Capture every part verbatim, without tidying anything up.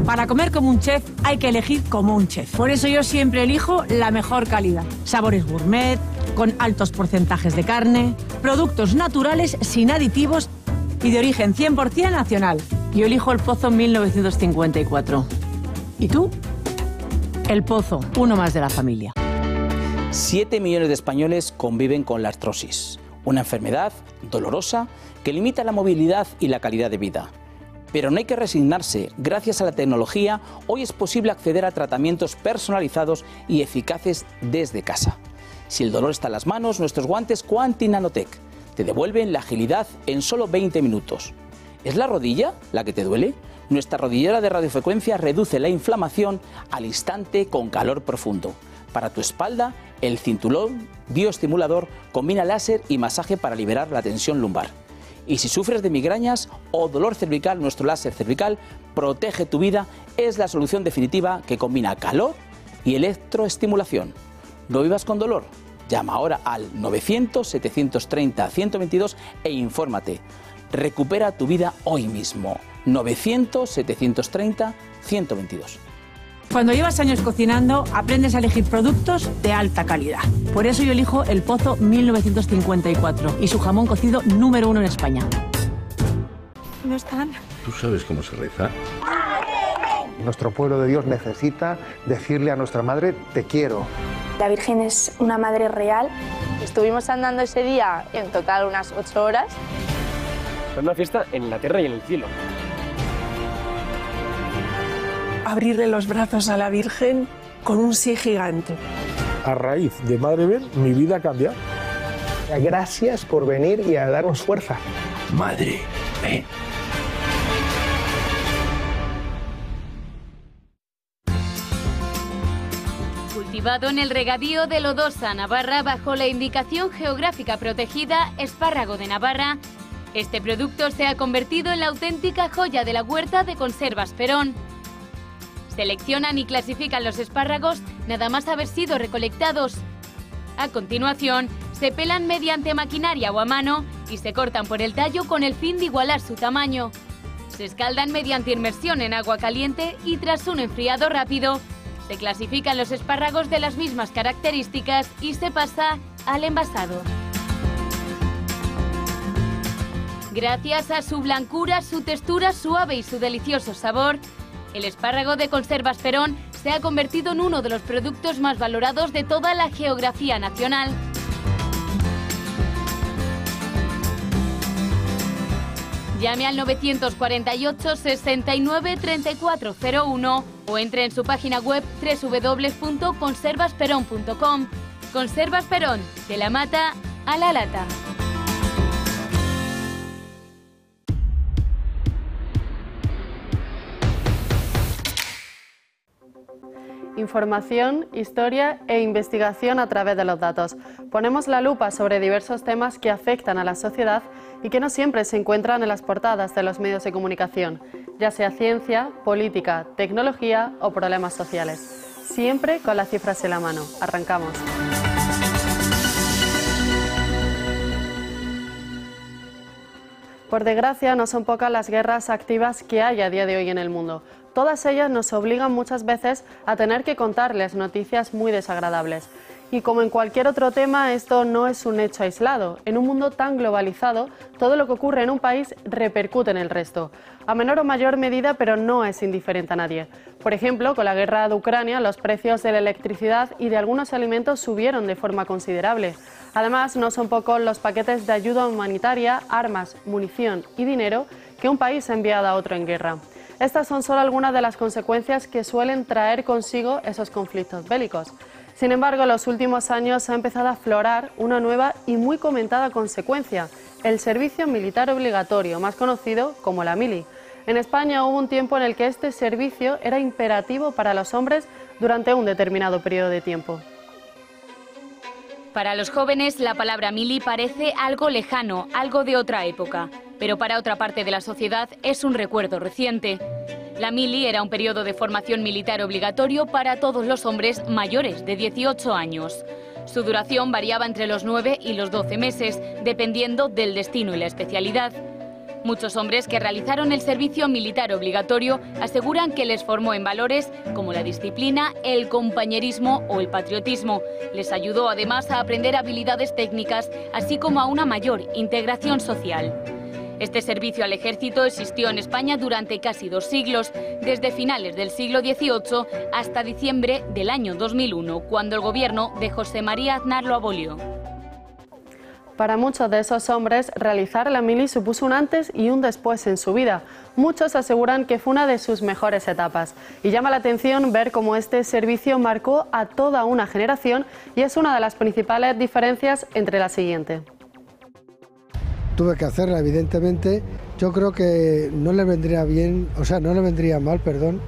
Para comer como un chef hay que elegir como un chef. Por eso yo siempre elijo la mejor calidad. Sabores gourmet, con altos porcentajes de carne, productos naturales sin aditivos y de origen cien por cien nacional. Yo elijo El Pozo mil novecientos cincuenta y cuatro. ¿Y tú? El Pozo, uno más de la familia. Siete millones de españoles conviven con la artrosis, una enfermedad dolorosa que limita la movilidad y la calidad de vida. Pero no hay que resignarse. Gracias a la tecnología, hoy es posible acceder a tratamientos personalizados y eficaces desde casa. Si el dolor está en las manos, nuestros guantes Quanti Nanotech te devuelven la agilidad en solo veinte minutos. ¿Es la rodilla la que te duele? Nuestra rodillera de radiofrecuencia reduce la inflamación al instante con calor profundo. Para tu espalda, el cinturón bioestimulador combina láser y masaje para liberar la tensión lumbar. Y si sufres de migrañas o dolor cervical, nuestro láser cervical protege tu vida. Es la solución definitiva que combina calor y electroestimulación. ¿No vivas con dolor? Llama ahora al novecientos, setecientos treinta, ciento veintidós e infórmate. Recupera tu vida hoy mismo. novecientos, setecientos treinta, ciento veintidós. Cuando llevas años cocinando, aprendes a elegir productos de alta calidad. Por eso yo elijo El Pozo mil novecientos cincuenta y cuatro y su jamón cocido número uno en España. ¿Dónde están? ¿Tú sabes cómo se reza? Nuestro pueblo de Dios necesita decirle a nuestra madre, te quiero. La Virgen es una madre real. Estuvimos andando ese día en total unas ocho horas. Es una fiesta en la tierra y en el cielo. Abrirle los brazos a la Virgen con un sí gigante. A raíz de Madre Ben, mi vida cambia. Gracias por venir y a darnos fuerza. Madre Ben. Cultivado en el regadío de Lodosa, Navarra, bajo la indicación geográfica protegida Espárrago de Navarra, este producto se ha convertido en la auténtica joya de la huerta de Conservas Perón. Seleccionan y clasifican los espárragos nada más haber sido recolectados. A continuación, se pelan mediante maquinaria o a mano y se cortan por el tallo con el fin de igualar su tamaño. Se escaldan mediante inmersión en agua caliente y tras un enfriado rápido, se clasifican los espárragos de las mismas características y se pasa al envasado. Gracias a su blancura, su textura suave y su delicioso sabor, el espárrago de Conservas Perón se ha convertido en uno de los productos más valorados de toda la geografía nacional. Llame al novecientos cuarenta y ocho, sesenta y nueve, treinta y cuatro cero uno o entre en su página web doble u doble u doble u punto conservas perón punto com. Conservas Perón, de la mata a la lata. Información, historia e investigación a través de los datos. Ponemos la lupa sobre diversos temas que afectan a la sociedad y que no siempre se encuentran en las portadas de los medios de comunicación, ya sea ciencia, política, tecnología o problemas sociales. Siempre con las cifras en la mano. Arrancamos. Por desgracia, no son pocas las guerras activas que hay a día de hoy en el mundo. Todas ellas nos obligan muchas veces a tener que contarles noticias muy desagradables. Y como en cualquier otro tema, esto no es un hecho aislado. En un mundo tan globalizado, todo lo que ocurre en un país repercute en el resto. A menor o mayor medida, pero no es indiferente a nadie. Por ejemplo, con la guerra de Ucrania, los precios de la electricidad y de algunos alimentos subieron de forma considerable. Además, no son pocos los paquetes de ayuda humanitaria, armas, munición y dinero que un país ha enviado a otro en guerra. Estas son solo algunas de las consecuencias que suelen traer consigo esos conflictos bélicos. Sin embargo, en los últimos años ha empezado a aflorar una nueva y muy comentada consecuencia, el servicio militar obligatorio, más conocido como la mili. En España hubo un tiempo en el que este servicio era imperativo para los hombres durante un determinado periodo de tiempo. Para los jóvenes, la palabra mili parece algo lejano, algo de otra época, pero para otra parte de la sociedad es un recuerdo reciente. La mili era un periodo de formación militar obligatorio para todos los hombres mayores de dieciocho años. Su duración variaba entre los nueve y los doce meses, dependiendo del destino y la especialidad. Muchos hombres que realizaron el servicio militar obligatorio aseguran que les formó en valores como la disciplina, el compañerismo o el patriotismo. Les ayudó además a aprender habilidades técnicas, así como a una mayor integración social. Este servicio al ejército existió en España durante casi dos siglos, desde finales del siglo dieciocho hasta diciembre del año dos mil uno, cuando el gobierno de José María Aznar lo abolió. Para muchos de esos hombres, realizar la mili supuso un antes y un después en su vida. Muchos aseguran que fue una de sus mejores etapas. Y llama la atención ver cómo este servicio marcó a toda una generación y es una de las principales diferencias entre la siguiente. Tuve que hacerla, evidentemente. Yo creo que no le vendría bien, o sea, no le vendría mal, perdón,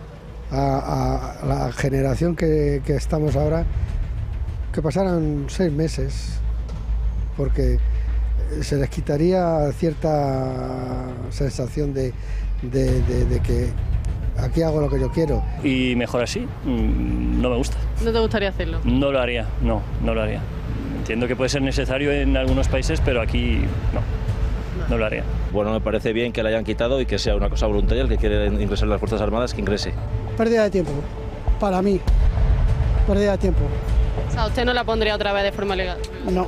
a, a la generación que, que estamos ahora, que pasaran seis meses. Porque se les quitaría cierta sensación de, de, de, de que aquí hago lo que yo quiero. Y mejor así, no me gusta. ¿No te gustaría hacerlo? No lo haría, no, no lo haría. Entiendo que puede ser necesario en algunos países, pero aquí no, no lo haría. Bueno, me parece bien que la hayan quitado y que sea una cosa voluntaria, el que quiere ingresar en las Fuerzas Armadas, que ingrese. Pérdida de tiempo, para mí, pérdida de tiempo. O sea, ¿usted no la pondría otra vez de forma legal? No.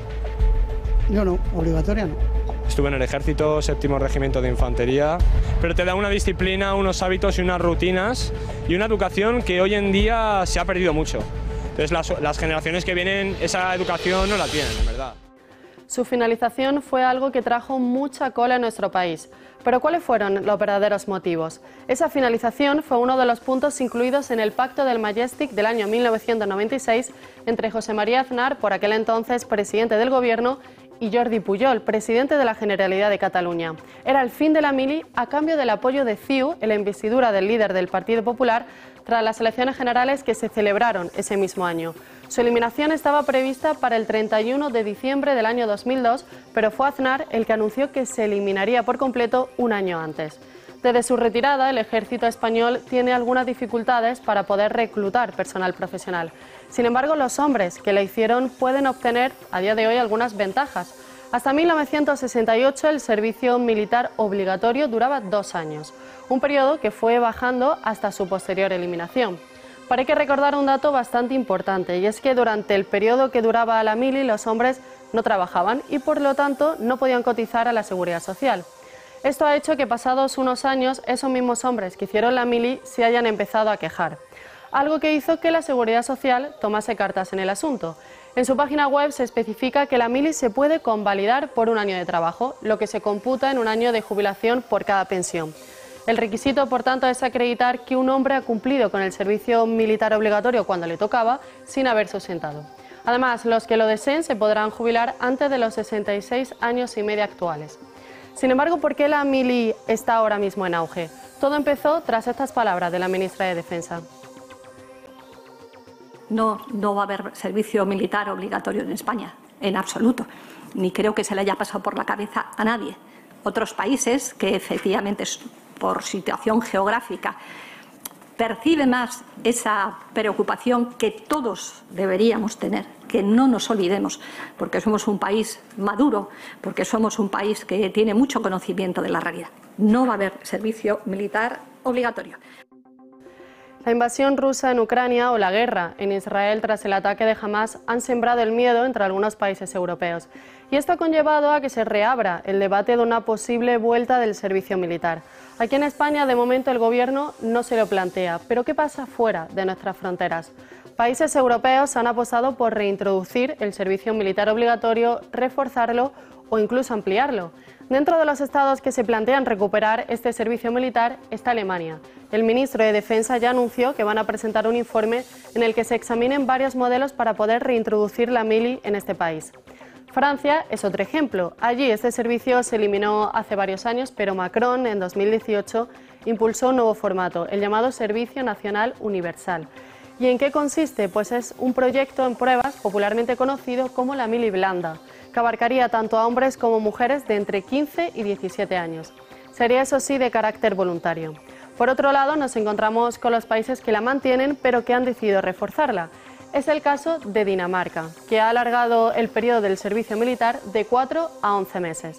Yo no, obligatoria no. Estuve en el ejército, séptimo regimiento de infantería, pero te da una disciplina, unos hábitos y unas rutinas y una educación que hoy en día se ha perdido mucho. Entonces las, las generaciones que vienen esa educación no la tienen, en verdad. Su finalización fue algo que trajo mucha cola en nuestro país. Pero ¿cuáles fueron los verdaderos motivos? Esa finalización fue uno de los puntos incluidos en el Pacto del Majestic del año mil novecientos noventa y seis entre José María Aznar, por aquel entonces presidente del gobierno, y Jordi Pujol, presidente de la Generalidad de Cataluña. Era el fin de la mili a cambio del apoyo de C I U en la investidura del líder del Partido Popular tras las elecciones generales que se celebraron ese mismo año. Su eliminación estaba prevista para el treinta y uno de diciembre del año dos mil dos, pero fue Aznar el que anunció que se eliminaría por completo un año antes. Desde su retirada, el ejército español tiene algunas dificultades para poder reclutar personal profesional. Sin embargo, los hombres que la hicieron pueden obtener a día de hoy algunas ventajas. Hasta mil novecientos sesenta y ocho el servicio militar obligatorio duraba dos años, un periodo que fue bajando hasta su posterior eliminación. Pero hay que recordar un dato bastante importante, y es que durante el periodo que duraba la mili los hombres no trabajaban y por lo tanto no podían cotizar a la Seguridad Social. Esto ha hecho que pasados unos años esos mismos hombres que hicieron la mili se hayan empezado a quejar, algo que hizo que la Seguridad Social tomase cartas en el asunto. En su página web se especifica que la mili se puede convalidar por un año de trabajo, lo que se computa en un año de jubilación por cada pensión. El requisito, por tanto, es acreditar que un hombre ha cumplido con el servicio militar obligatorio cuando le tocaba, sin haberse ausentado. Además, los que lo deseen se podrán jubilar antes de los sesenta y seis años y medio actuales. Sin embargo, ¿por qué la mili está ahora mismo en auge? Todo empezó tras estas palabras de la ministra de Defensa. No, no va a haber servicio militar obligatorio en España, en absoluto. Ni creo que se le haya pasado por la cabeza a nadie. Otros países que efectivamente, por situación geográfica, perciben más esa preocupación que todos deberíamos tener, que no nos olvidemos, porque somos un país maduro, porque somos un país que tiene mucho conocimiento de la realidad. No va a haber servicio militar obligatorio. La invasión rusa en Ucrania o la guerra en Israel tras el ataque de Hamás han sembrado el miedo entre algunos países europeos. Y esto ha conllevado a que se reabra el debate de una posible vuelta del servicio militar. Aquí en España, de momento, el Gobierno no se lo plantea. Pero ¿qué pasa fuera de nuestras fronteras? Países europeos han apostado por reintroducir el servicio militar obligatorio, reforzarlo o incluso ampliarlo. Dentro de los estados que se plantean recuperar este servicio militar está Alemania. El ministro de Defensa ya anunció que van a presentar un informe en el que se examinen varios modelos para poder reintroducir la mili en este país. Francia es otro ejemplo. Allí este servicio se eliminó hace varios años, pero Macron en dos mil dieciocho impulsó un nuevo formato, el llamado Servicio Nacional Universal. ¿Y en qué consiste? Pues es un proyecto en pruebas popularmente conocido como la mili blanda, que abarcaría tanto a hombres como mujeres de entre quince y diecisiete años. Sería, eso sí, de carácter voluntario. Por otro lado, nos encontramos con los países que la mantienen, pero que han decidido reforzarla. Es el caso de Dinamarca, que ha alargado el periodo del servicio militar de cuatro a once meses.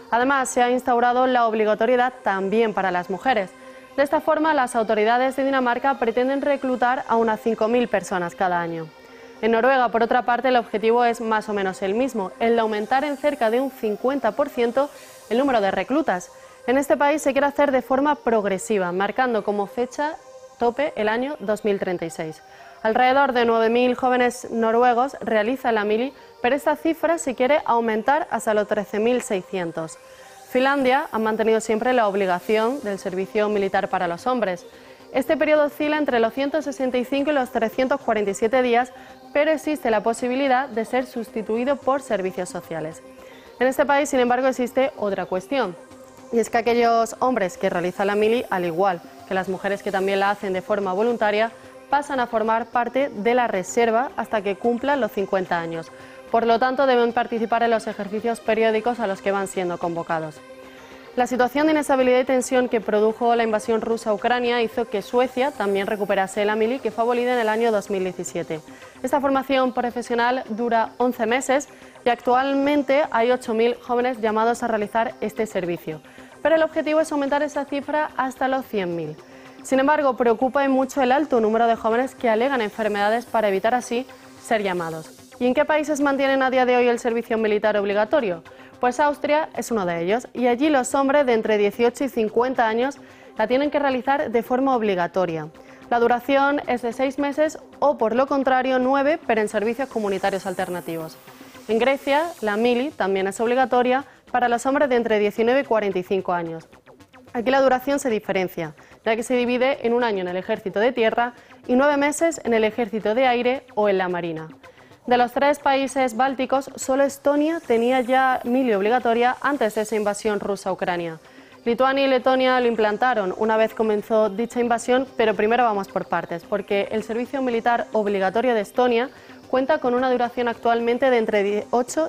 Además, se ha instaurado la obligatoriedad también para las mujeres. De esta forma, las autoridades de Dinamarca pretenden reclutar a unas cinco mil personas cada año. En Noruega, por otra parte, el objetivo es más o menos el mismo, el de aumentar en cerca de un cincuenta por ciento el número de reclutas. En este país se quiere hacer de forma progresiva, marcando como fecha tope el año dos mil treinta y seis. Alrededor de nueve mil jóvenes noruegos realizan la mili, pero esta cifra se quiere aumentar hasta los trece mil seiscientos. Finlandia ha mantenido siempre la obligación del servicio militar para los hombres. Este periodo oscila entre los ciento sesenta y cinco y los trescientos cuarenta y siete días, pero existe la posibilidad de ser sustituido por servicios sociales. En este país, sin embargo, existe otra cuestión, y es que aquellos hombres que realizan la mili, al igual que las mujeres que también la hacen de forma voluntaria, pasan a formar parte de la reserva hasta que cumplan los cincuenta años. Por lo tanto, deben participar en los ejercicios periódicos a los que van siendo convocados. La situación de inestabilidad y tensión que produjo la invasión rusa a Ucrania hizo que Suecia también recuperase la mili, que fue abolida en el año dos mil diecisiete. Esta formación profesional dura once meses y actualmente hay ocho mil jóvenes llamados a realizar este servicio. Pero el objetivo es aumentar esa cifra hasta los cien mil. Sin embargo, preocupa y mucho el alto número de jóvenes que alegan enfermedades para evitar así ser llamados. ¿Y en qué países mantienen a día de hoy el servicio militar obligatorio? Pues Austria es uno de ellos, y allí los hombres de entre dieciocho y cincuenta años la tienen que realizar de forma obligatoria. La duración es de seis meses o, por lo contrario, nueve, pero en servicios comunitarios alternativos. En Grecia, la mili también es obligatoria para los hombres de entre diecinueve y cuarenta y cinco años. Aquí la duración se diferencia, ya que se divide en un año en el ejército de tierra y nueve meses en el ejército de aire o en la marina. De los tres países bálticos, solo Estonia tenía ya mili obligatoria antes de esa invasión rusa a Ucrania. Lituania y Letonia lo implantaron una vez comenzó dicha invasión, pero primero vamos por partes, porque el servicio militar obligatorio de Estonia cuenta con una duración actualmente de entre ocho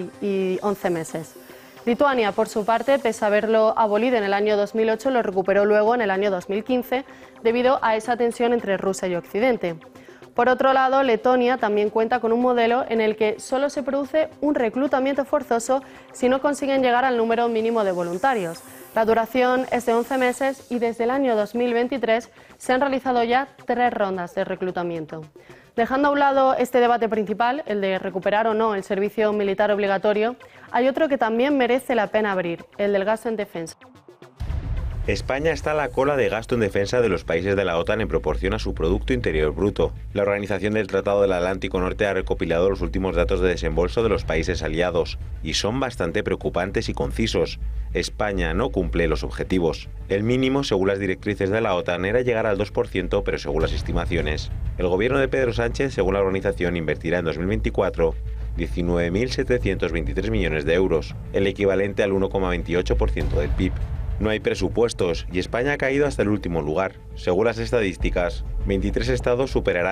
y once meses. Lituania, por su parte, pese a haberlo abolido en el año dos mil ocho, lo recuperó luego en el año dos mil quince debido a esa tensión entre Rusia y Occidente. Por otro lado, Letonia también cuenta con un modelo en el que solo se produce un reclutamiento forzoso si no consiguen llegar al número mínimo de voluntarios. La duración es de once meses y desde el año dos mil veintitrés se han realizado ya tres rondas de reclutamiento. Dejando a un lado este debate principal, el de recuperar o no el servicio militar obligatorio, hay otro que también merece la pena abrir, el del gasto en defensa. España está a la cola de gasto en defensa de los países de la OTAN en proporción a su Producto Interior Bruto. La Organización del Tratado del Atlántico Norte ha recopilado los últimos datos de desembolso de los países aliados, y son bastante preocupantes y concisos. España no cumple los objetivos. El mínimo, según las directrices de la OTAN, era llegar al dos por ciento, pero según las estimaciones, el gobierno de Pedro Sánchez, según la organización, invertirá en dos mil veinticuatro diecinueve mil setecientos veintitrés millones de euros, el equivalente al uno coma veintiocho por ciento del P I B. No hay presupuestos y España ha caído hasta el último lugar. Según las estadísticas, veintitrés estados superarán